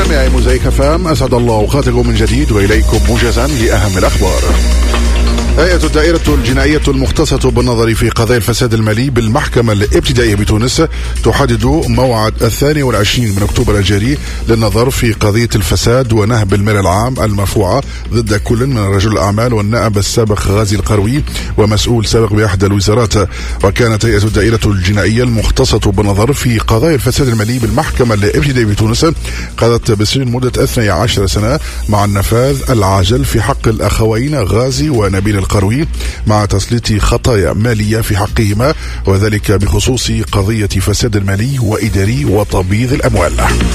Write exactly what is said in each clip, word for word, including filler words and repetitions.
مستمعي موزايك اف ام، اسعد الله اوقاتكم من جديد واليكم موجزا لاهم الاخبار. هيئة الدائرة الجنائية المختصة بالنظر في قضايا الفساد المالي بالمحكمة الابتدائية بتونس تحدد موعد الثاني والعشرين من أكتوبر الجاري للنظر في قضية الفساد ونهب المال العام المرفوعة ضد كل من رجل الأعمال والنائب السابق غازي القروي ومسؤول سابق بإحدى الوزارات. وكانت هيئة الدائرة الجنائية المختصة بالنظر في قضايا الفساد المالي بالمحكمة الابتدائية بتونس قضت بالسجن مدة اثنتي عشرة سنة مع النفاذ العاجل في حق الأخوين غازي ونبيل القروي مع تسليط خطايا مالية في حقهما، وذلك بخصوص قضية فساد مالي وإداري وتبييض الأموال.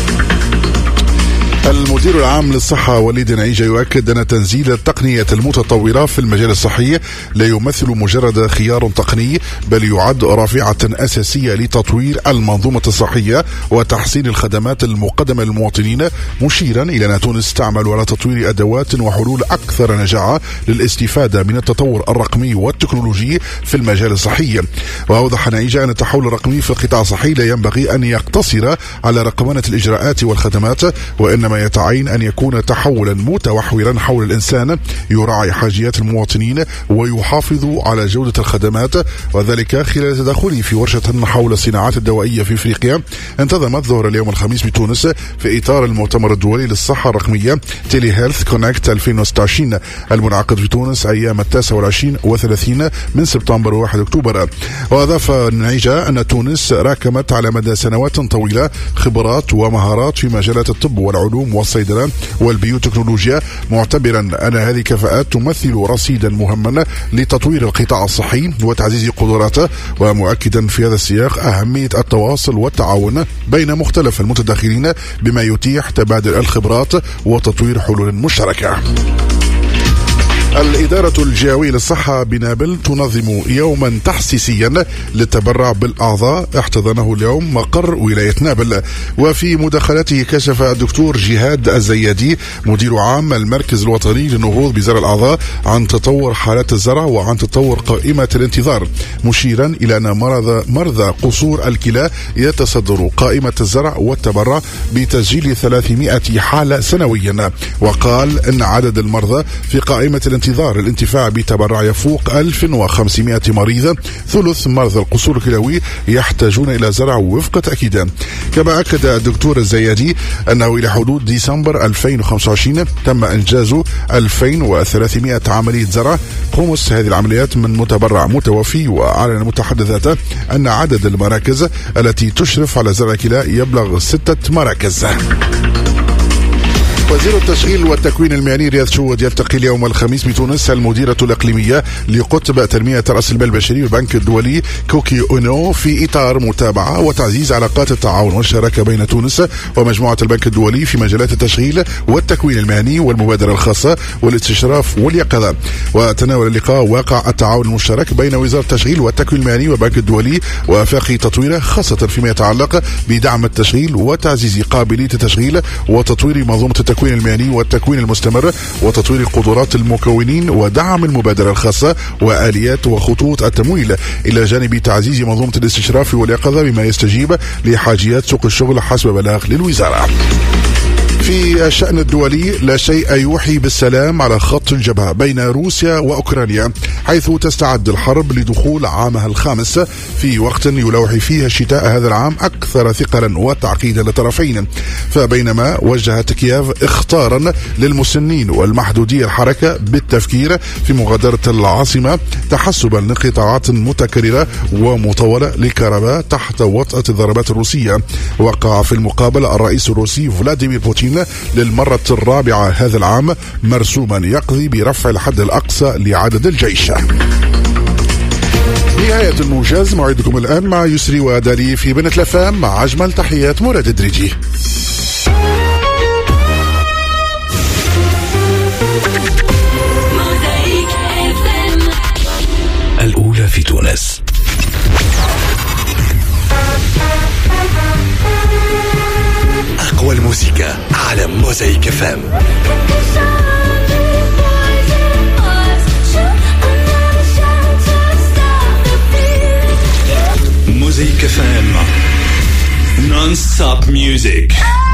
المدير العام للصحة وليد نعيجة يؤكد أن تنزيل التقنية المتطورة في المجال الصحي لا يمثل مجرد خيار تقني، بل يعد رافعة أساسية لتطوير المنظومة الصحية وتحسين الخدمات المقدمة للمواطنين، مشيرا إلى أن تونس تعمل على تطوير أدوات وحلول أكثر نجاعة للاستفادة من التطور الرقمي والتكنولوجي في المجال الصحي. وأوضح نعيجة أن التحول الرقمي في القطاع الصحي لا ينبغي أن يقتصر على رقمنة الإجراءات والخدمات، وإنما يتعين أن يكون تحولا متوحورا حول الإنسان يراعي حاجيات المواطنين ويحافظ على جودة الخدمات، وذلك خلال تدخله في ورشة حول الصناعات الدوائية في إفريقيا انتظمت ظهر اليوم الخميس بتونس في إطار المؤتمر الدولي للصحة الرقمية تيلي هيلث كونكت ألفين وستة وعشرين المنعقد في تونس أيام التاسع والعشرين وثلاثين من سبتمبر وواحد أكتوبر. وأضاف نعيجة أن تونس راكمت على مدى سنوات طويلة خبرات ومهارات في مجالات الطب والعلوم والصيدلة والبيوتكنولوجيا، معتبرا أن هذه الكفاءات تمثل رصيدا مهما لتطوير القطاع الصحي وتعزيز قدراته، ومؤكدا في هذا السياق أهمية التواصل والتعاون بين مختلف المتداخلين بما يتيح تبادل الخبرات وتطوير حلول مشتركة. الإدارة الجهوية للصحة بنابل تنظم يوما تحسيسيا للتبرع بالأعضاء احتضنه اليوم مقر ولاية نابل. وفي مداخلته كشف الدكتور جهاد الزيادي مدير عام المركز الوطني للنهوض بزرع الأعضاء عن تطور حالات الزرع وعن تطور قائمة الانتظار، مشيرا إلى أن مرضى, مرضى قصور الكلى يتصدر قائمة الزرع والتبرع بتسجيل ثلاثمائة حالة سنويا. وقال أن عدد المرضى في قائمة الانتظار انتظار الانتفاع بتبرع يفوق ألف وخمسمائة مريض، ثلث مرضى القصور الكلوي يحتاجون إلى زرع وفق تأكيد. كما أكد الدكتور الزيادي أنه إلى حدود ديسمبر ألفين وخمسة وعشرين تم إنجاز ألفين وثلاثمائة عملية زرع، خمس هذه العمليات من متبرع متوفي. وأعلن المتحدث أن عدد المراكز التي تشرف على زرع الكلى يبلغ ستة مراكز. وزير التشغيل والتكوين المهني رياض شود يلتقي اليوم الخميس بتونس المديرة الإقليمية لقطب تنمية رأس المال البشري والبنك الدولي كوكي أونو في إطار متابعة وتعزيز علاقات التعاون والشراكة بين تونس ومجموعة البنك الدولي في مجالات التشغيل والتكوين المهني والمبادرة الخاصة والاستشراف واليقظة. وتناول اللقاء واقع التعاون المشترك بين وزارة التشغيل والتكوين المهني والبنك الدولي وآفاق تطويره، خاصة فيما يتعلق بدعم التشغيل وتعزيز قابلية التشغيل وتطوير منظومة التكوين المهني والتكوين المستمر وتطوير قدرات المكونين ودعم المبادرة الخاصة وآليات وخطوط التمويل، إلى جانب تعزيز منظومة الاستشراف واليقظة بما يستجيب لحاجيات سوق الشغل حسب بلاغ للوزارة. في الشأن الدولي لا شيء يوحي بالسلام على خط الجبهة بين روسيا وأوكرانيا، حيث تستعد الحرب لدخول عامها الخامس في وقت يلوح فيه الشتاء هذا العام أكثر ثقلا وتعقيدا للطرفين. فبينما وجهت كييف اخطارا للمسنين والمحدودي الحركة بالتفكير في مغادرة العاصمة تحسبا لانقطاعات متكررة ومطولة لكهرباء تحت وطأة الضربات الروسية. وقع في المقابل الرئيس الروسي فلاديمير بوتين للمرة الرابعة هذا العام مرسوما يقضي برفع الحد الأقصى لعدد الجيش. نهاية الموجز، موعدكم الآن مع يسري ودالي في بنت لفام مع أجمل تحيات مراد الدريجي. الأولى في تونس. أقوى الموسيقى على موزايك اف ام. موزايك اف ام Non-stop music.